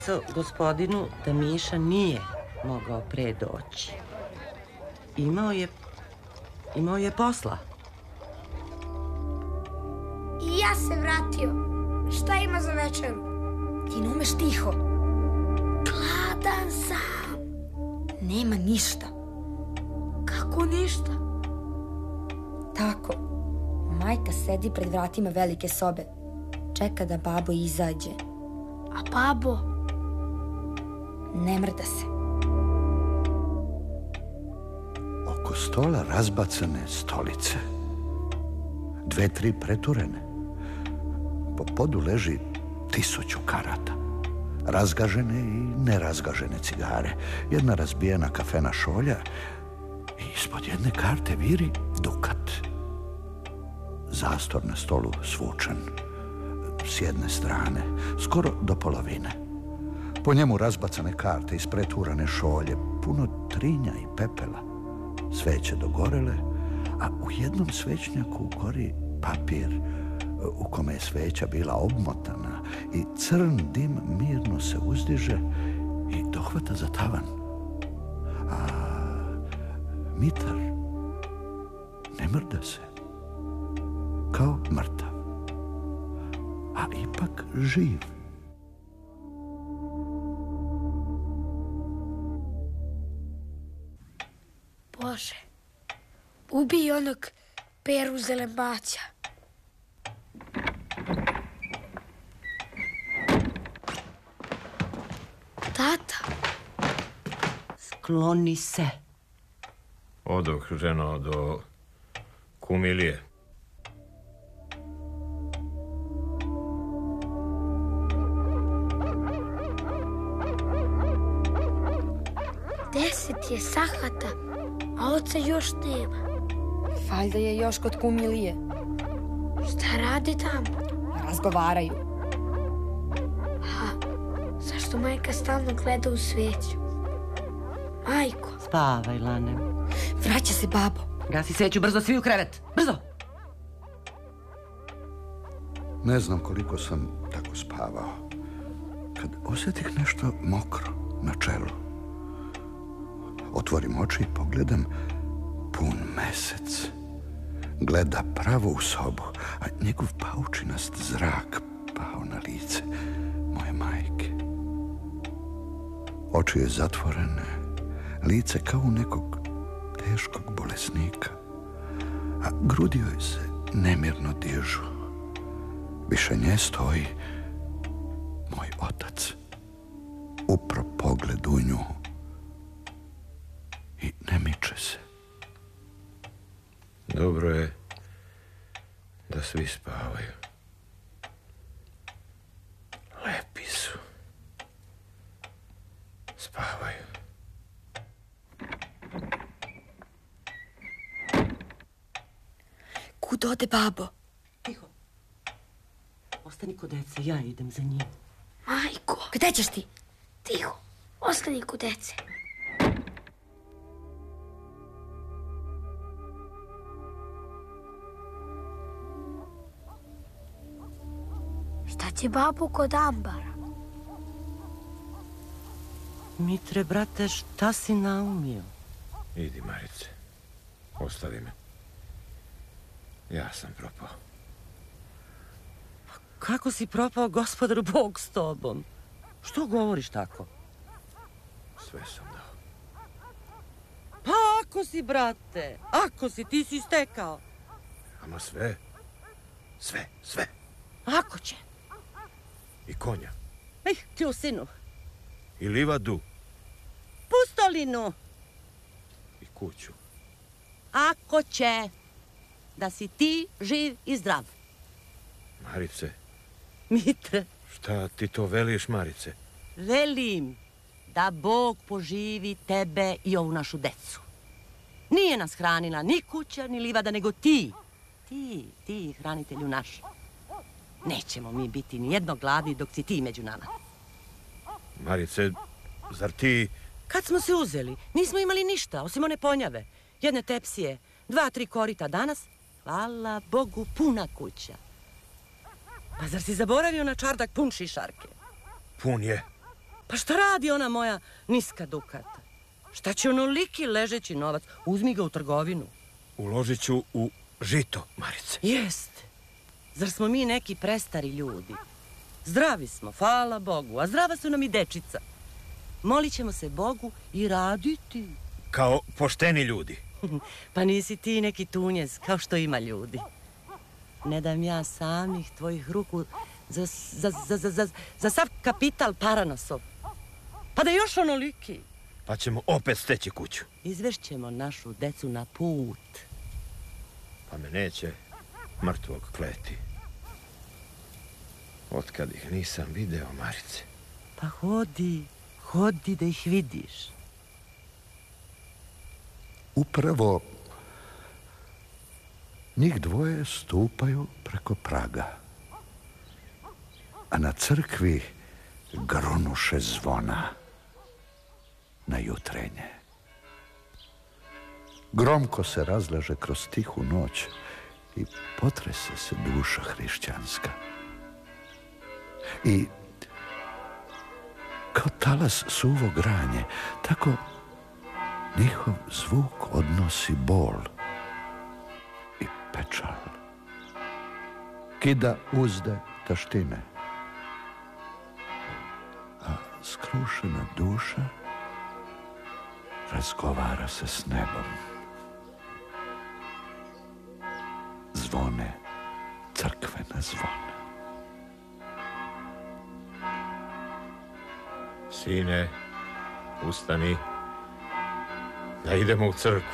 Gospodinu da Miša nije mogao pre doći. Imao je posla. I ja se vratio. Šta ima za večeru? Ti ne umeš tiho. Gladan sam. Nema ništa. Kako ništa? Tako. Majka sedi pred vratima velike sobe. Čeka da babo izađe. A babo? Ne mrda se. Oko stola razbacane stolice. 2-3 preturene. Po podu leži 1000 karata. Razgažene i nerazgažene cigare. Jedna razbijena kafena šolja i ispod jedne karte viri dukat. Zastor na stolu svučen. S jedne strane, skoro do polovine. Po njemu razbacane karte iz preturane šolje, puno trinja i pepela. Sveće dogorele, a u jednom svećnjaku gori papir u kome je sveća bila obmotana i crn dim mirno se uzdiže i dohvata za tavan. A Mitar ne mrda se, kao mrtav, a ipak živ. Bože, ubij onog Peru Zelembaća. Tata. Skloni se. Odoh, ženo, do Kumilije. Deset je sahata, a oca još nema. Valjda je još kod Kumilije. Šta radi tamo? Razgovaraju. Zašto majka stalno gleda u sveću? Majko. Spavaj, Lane. Vraća se babo. Gasi sveću, brzo, svi u krevet. Brzo! Ne znam koliko sam tako spavao, kad osjetih nešto mokro na čelu. Otvorim oči i pogledam pun mesec. Gleda pravo u sobu, a njegov paučinast zrak pao na lice moje majke. Oči je zatvorene, lice kao u nekog teškog bolesnika, a grudi joj se nemirno dižu. Više nje stoji moj otac, upro pogled u nju i ne miče se. Dobro je da svi spavaju. Lepi su. Spavaju. Kud ode babo? Tiho. Ostani kod dece, ja idem za njim. Majko. Gde ćeš ti? Tiho. Ostani kod dece. Šta će babo kod ambara? Mitre, brate, šta si naumio? Idi, Marice. Ostavi me. Ja sam propao. Kako si propao, gospodaru, Bog s tobom? Što govoriš tako? Sve sam dao. Pa ako si, brate, ako si, ti si stekao. Ama sve. Sve. Ako će. I konja. Kljusinu. I livadu. Pustolinu. I kuću. Ako će. Da si ti živ i zdrav. Marice. Mitre. Šta ti to veliš, Marice? Velim da Bog poživi tebe i ovu našu decu. Nije nas hranila ni kuća, ni livada, nego ti. Ti, hranitelju naš. Nećemo mi biti ni jedno gladni dok si ti među nama. Marice, zar ti... Kad smo se uzeli, nismo imali ništa, osim one ponjave. Jedne tepsije, 2-3 korita danas. Hvala Bogu, puna kuća. Pa zar si zaboravio na čardak pun šišarke? Pun je. Pa šta radi ona moja niska dukata? Šta će onoliki ležeći novac? Uzmi ga u trgovinu. Uložit ću u žito, Marice. Jeste. Zar smo mi neki prestari ljudi? Zdravi smo, hvala Bogu, a zdrava su nam i dečica. Molit ćemo se Bogu i raditi. Kao pošteni ljudi. Pa nisi ti neki tunjez, kao što ima ljudi. Ne dam ja samih tvojih ruku za sav kapital Paranosov. Pa da još onoliki. Pa ćemo opet steći kuću. Izvešćemo našu decu na put. Pa me neće mrtvog kleti. Otkad ih nisam video, Marice. Pa hodi da ih vidiš. Upravo njih dvoje stupaju preko praga, a na crkvi grunuše zvona na jutrenje. Gromko se razlaže kroz tihu noć i potrese se duša hrišćanska. I kao talas suvo granje, tako njihov zvuk odnosi bol i pečal. Kida uzde taštine, a skrušena duša razgovara se s nebom. Zvone crkvena zvona. Sine, ustani, da idemo u crkvu.